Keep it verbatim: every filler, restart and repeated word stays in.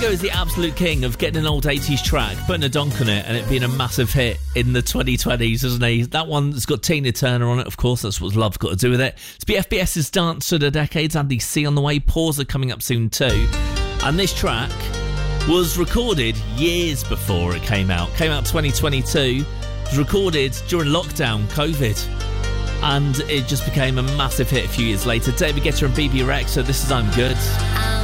Kygo is the absolute king of getting an old eighties track, putting a donk on it, and it being a massive hit in the twenty twenties, isn't he? That one's got Tina Turner on it, of course. That's what love's got to do with it. It's B F B S's Dance to the Decades, Andy C on the way. Pause are coming up soon too. And this track was recorded years before it came out. Came out twenty twenty-two. It was recorded during lockdown, COVID. And it just became a massive hit a few years later. David Guetta and B B Rexha, this is I'm Good. I'm